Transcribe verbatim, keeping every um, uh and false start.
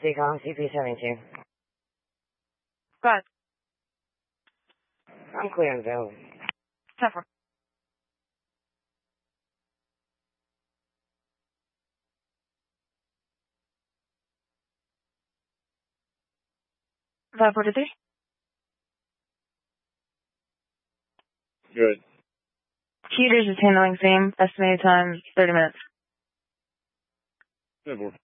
Seacom, C P seventy-two. Go ahead. I'm clear and available. ten four. five four two three. Good. Heaters is handling same. Estimated time, thirty minutes. ten four.